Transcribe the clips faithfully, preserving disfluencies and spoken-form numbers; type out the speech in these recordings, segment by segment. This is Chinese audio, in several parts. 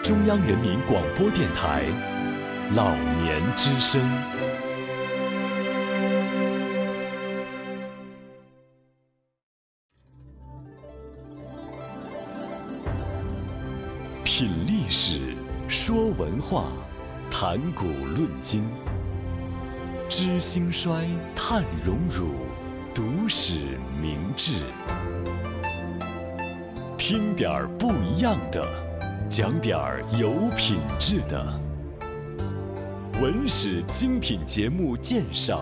中央人民广播电台老年之声。品历史，说文化，谈古论今，知兴衰，探荣辱，读史明智。听点儿不一样的，讲点儿有品质的。文史精品节目鉴赏。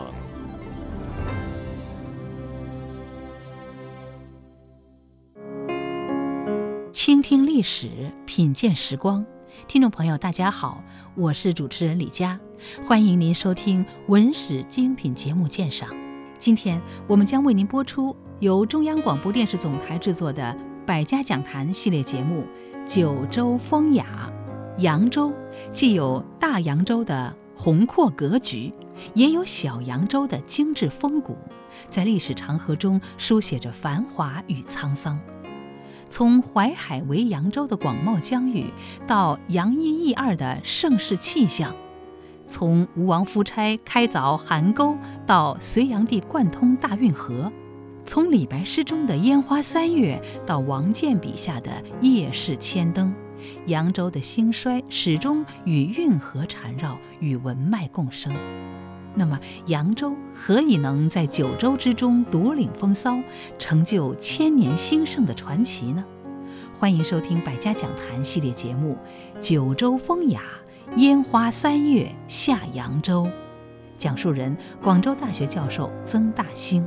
倾听历史，品鉴时光。听众朋友大家好，我是主持人李佳，欢迎您收听文史精品节目鉴赏。今天我们将为您播出由中央广播电视总台制作的百家讲坛系列节目《九州风雅》。扬州既有大扬州的宏阔格局，也有小扬州的精致风骨，在历史长河中书写着繁华与沧桑。从淮海为扬州的广袤疆域，到扬一益二的盛世气象；从吴王夫差开凿邗沟，到隋炀帝贯通大运河；从李白诗中的烟花三月，到王建笔下的夜市千灯，扬州的兴衰始终与运河缠绕，与文脉共生。那么扬州何以能在九州之中独领风骚，成就千年兴盛的传奇呢？欢迎收听百家讲坛系列节目《九州风雅》，烟花三月下扬州。讲述人：广州大学教授曾大兴。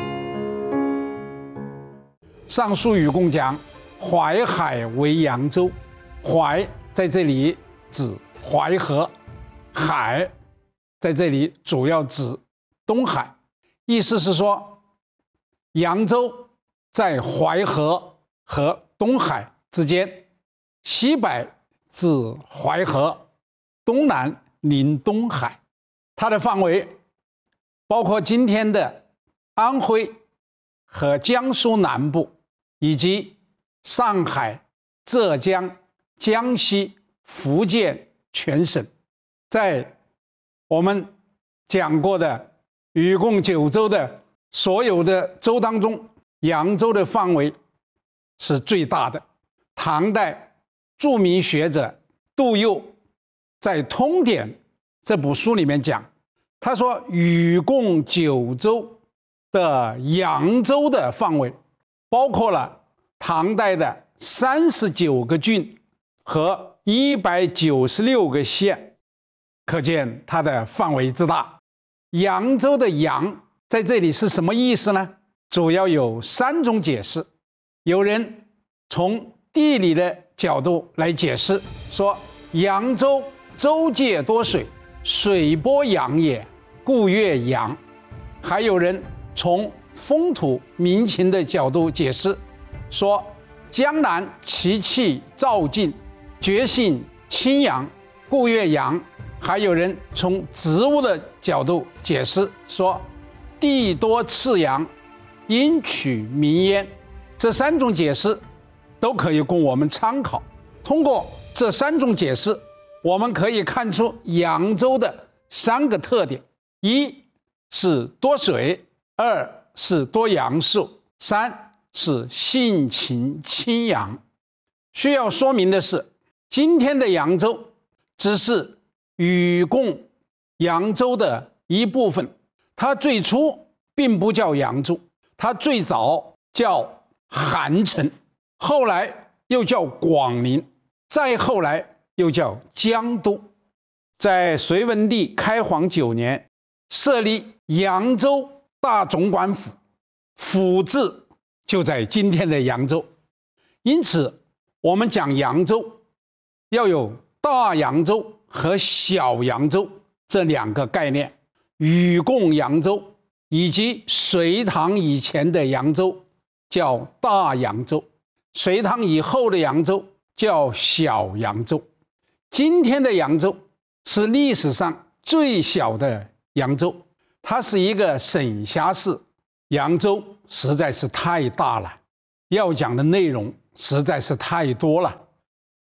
上述语共讲淮海为扬州，淮在这里指淮河，海在这里主要指东海，意思是说，扬州在淮河和东海之间，西北至淮河，东南临东海。它的范围包括今天的安徽和江苏南部，以及上海、浙江、江西、福建全省。在我们讲过的禹贡九州的所有的州当中，扬州的范围是最大的。唐代著名学者杜佑在《通典》这部书里面讲，他说禹贡九州的扬州的范围包括了唐代的三十九个郡和一百九十六个县，可见它的范围之大。扬州的扬在这里是什么意思呢？主要有三种解释。有人从地理的角度来解释，说扬州州界多水，水波扬也，故曰扬。还有人从风土民情的角度解释，说江南奇气照劲，觉性清扬，故曰扬。还有人从植物的角度解释，说地多次阳，阴取名焉。这三种解释都可以供我们参考。通过这三种解释，我们可以看出扬州的三个特点：一是多水，二是多杨树，三是性情清扬。需要说明的是，今天的扬州只是禹贡扬州的一部分，它最初并不叫扬州，它最早叫韩城，后来又叫广陵，再后来又叫江都。在隋文帝开皇九年，设立扬州大总管府，府治就在今天的扬州。因此我们讲扬州要有大扬州和小扬州这两个概念。禹贡扬州以及隋唐以前的扬州叫大扬州，隋唐以后的扬州叫小扬州。今天的扬州是历史上最小的扬州，它是一个省辖市。扬州实在是太大了，要讲的内容实在是太多了。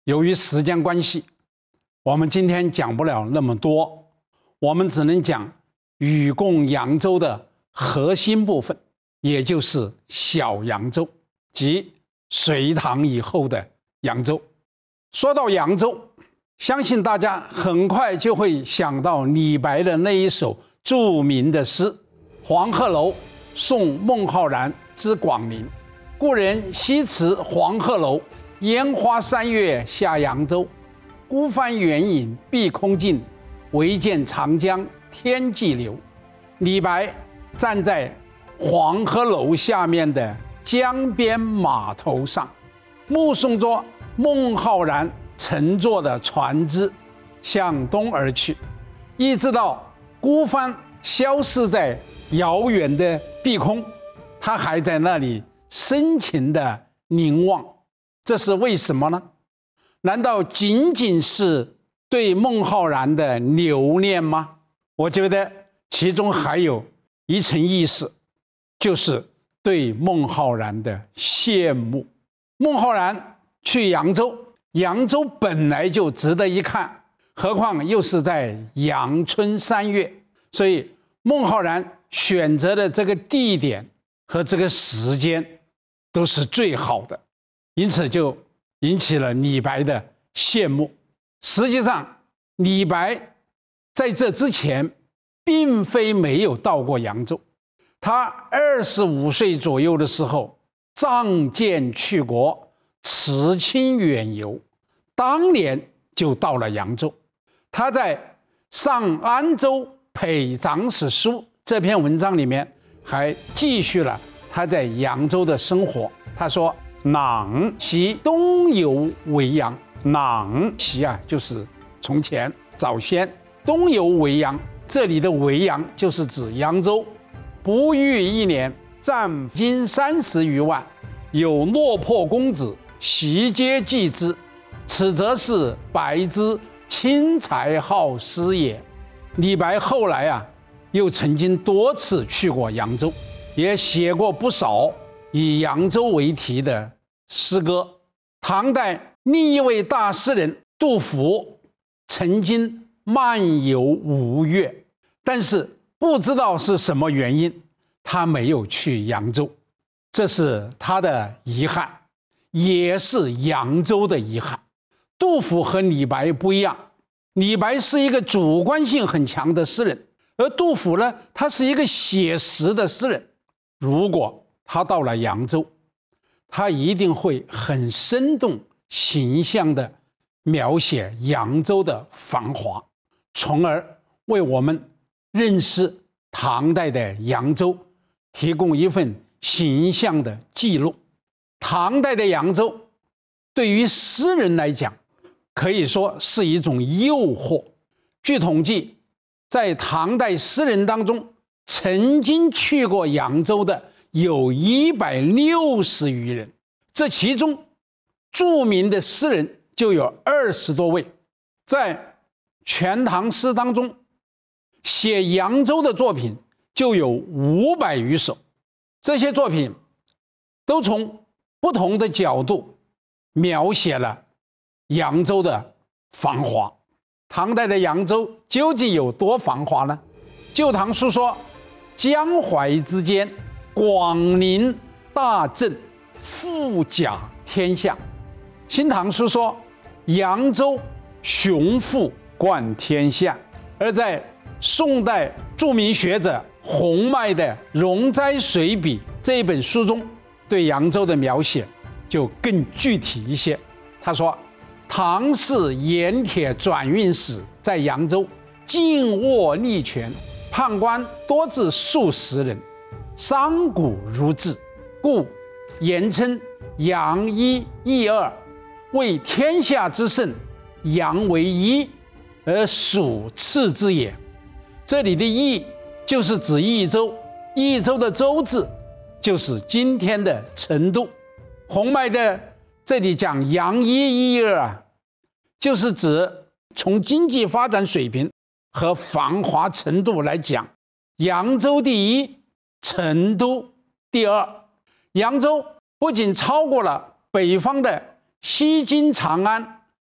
由于时间关系，我们今天讲不了那么多，我们只能讲禹贡扬州的核心部分，也就是小扬州，即隋唐以后的扬州。说到扬州，相信大家很快就会想到李白的那一首著名的诗《黄鹤楼送孟浩然之广陵》。故人西辞黄鹤楼，烟花三月下扬州。孤帆远影碧空尽，唯见长江天际流。李白站在黄鹤楼下面的江边码头上，目送着孟浩然乘坐的船只向东而去，一直到孤帆消失在遥远的碧空，他还在那里深情的凝望。这是为什么呢？难道仅仅是对孟浩然的留恋吗？我觉得其中还有一层意思，就是对孟浩然的羡慕。孟浩然去扬州，扬州本来就值得一看，何况又是在阳春三月，所以孟浩然选择的这个地点和这个时间都是最好的，因此就引起了李白的羡慕。实际上，李白在这之前并非没有到过扬州，他二十五岁左右的时候仗剑去国，辞亲远游，当年就到了扬州。他在《上安州裴长史书》这篇文章里面还继续了他在扬州的生活。他说：囊其东游为阳。囊其啊，就是从前早先，东游为阳，这里的为阳就是指扬州。不逾一年，占金三十余万，有落魄公子袭阶继之，此则是白之轻财好施也。李白后来啊，又曾经多次去过扬州，也写过不少以扬州为题的诗歌。唐代另一位大诗人杜甫曾经漫游吴越，但是不知道是什么原因，他没有去扬州，这是他的遗憾，也是扬州的遗憾。杜甫和李白不一样，李白是一个主观性很强的诗人，而杜甫呢，他是一个写实的诗人。如果他到了扬州，他一定会很生动形象地描写扬州的繁华，从而为我们认识唐代的扬州提供一份形象的记录。唐代的扬州对于诗人来讲，可以说是一种诱惑。据统计，在唐代诗人当中，曾经去过扬州的有一百六十余人，这其中著名的诗人就有二十多位。在《全唐诗》当中，写扬州的作品就有五百余首，这些作品都从不同的角度描写了扬州的繁华。唐代的扬州究竟有多繁华呢？《旧唐书》说：江淮之间，广陵大镇，富甲天下。新唐书说：扬州雄富冠天下。而在宋代著名学者洪迈的《容斋随笔》这一本书中，对扬州的描写就更具体一些。他说：唐氏盐铁转运使在扬州，尽握利权，判官多至数十人，商贾如治，故言称扬一益二，为天下之盛，扬为一，而蜀次之也。这里的益就是指益州，益州的州字就是今天的成都。洪迈的这里讲扬一益二啊，就是指从经济发展水平和繁华程度来讲，扬州第一，成都第二。扬州不仅超过了北方的西京长安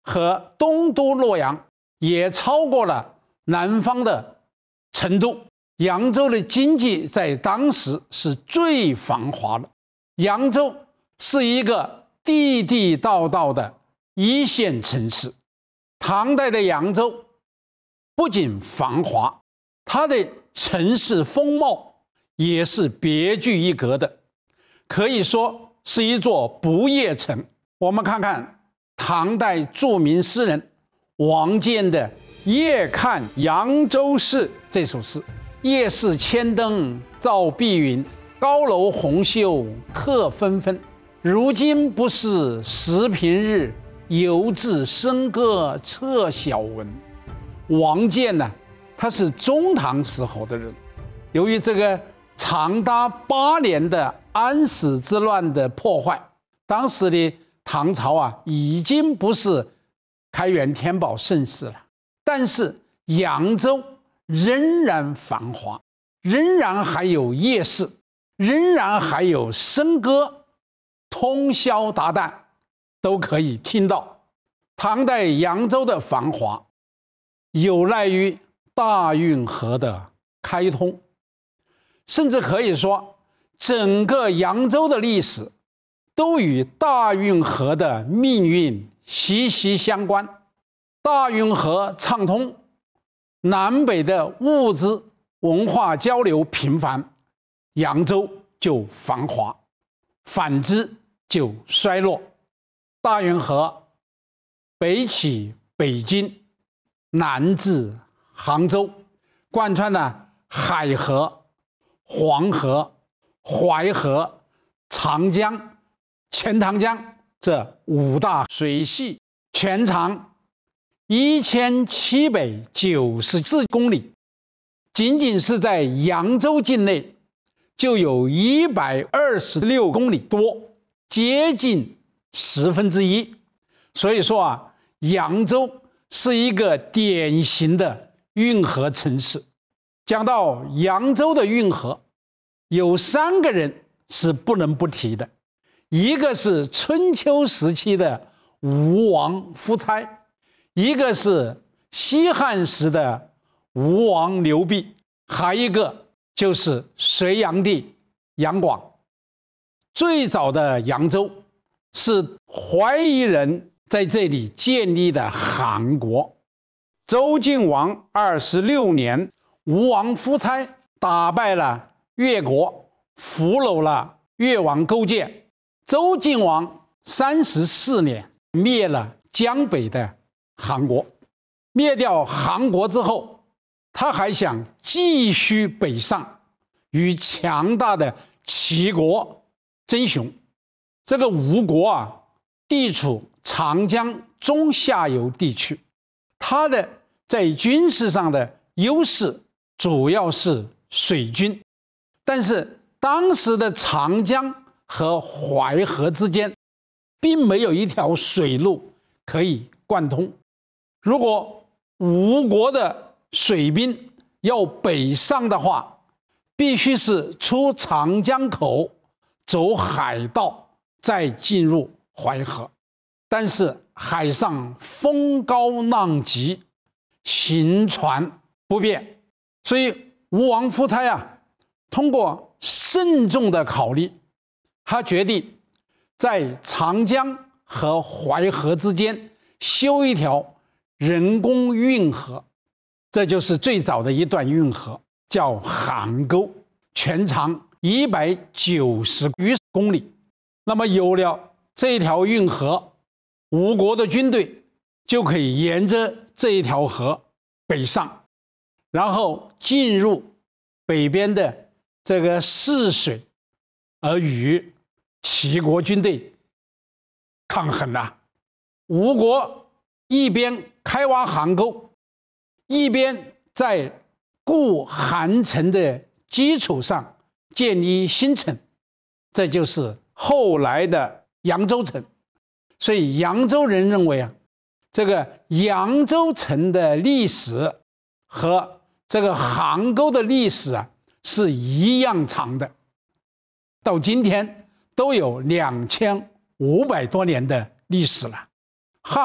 和东都洛阳也超过了南方的成都。扬州的经济在当时是最繁华的。扬州是一个地地道道的一线城市。唐代的扬州不仅繁华，它的城市风貌也是别具一格的，可以说是一座不夜城。我们看看唐代著名诗人王建的《夜看扬州市》这首诗：夜市千灯照碧云，高楼红袖客纷纷。如今不是时平日，犹自笙歌彻晓闻。王建呢，他是中唐时候的人，由于这个长达八年的安史之乱的破坏，当时的唐朝啊，已经不是开元天宝盛世了，但是扬州仍然繁华，仍然还有夜市，仍然还有笙歌，通宵达旦都可以听到。唐代扬州的繁华有赖于大运河的开通，甚至可以说整个扬州的历史都与大运河的命运息息相关。大运河畅通，南北的物资文化交流频繁，扬州就繁华；反之就衰落。大运河北起北京，南至杭州，贯穿了海河、黄河、淮河、长江、钱塘江这五大水系，全长一千七百九十四公里，仅仅是在扬州境内就有一百二十六公里多，接近十分之一。所以说啊，扬州是一个典型的运河城市。讲到扬州的运河，有三个人是不能不提的，一个是春秋时期的吴王夫差，一个是西汉时的吴王刘濞，还一个就是隋炀帝杨广。最早的扬州是怀疑人在这里建立的汗国。周敬王二十六年，吴王夫差打败了越国，俘虏了越王勾践。周敬王三十四年，灭了江北的汗国。灭掉汗国之后，他还想继续北上，与强大的齐国争雄。这个吴国啊，地处长江中下游地区，它的在军事上的优势主要是水军，但是当时的长江和淮河之间并没有一条水路可以贯通。如果吴国的水兵要北上的话，必须是出长江口，走海道，再进入淮河。但是海上风高浪急，行船不便，所以吴王夫差啊，通过慎重的考虑，他决定在长江和淮河之间修一条人工运河，这就是最早的一段运河，叫邗沟，全长一百九十余公里。那么有了这条运河，吴国的军队就可以沿着这一条河北上，然后进入北边的这个泗水，而与齐国军队抗衡了。吴国一边开挖邗沟，一边在固邗城的基础上建立新城，这就是后来的扬州城。所以扬州人认为啊，这个扬州城的历史和这个邗沟的历史啊是一样长的，到今天都有两千五百多年的历史了。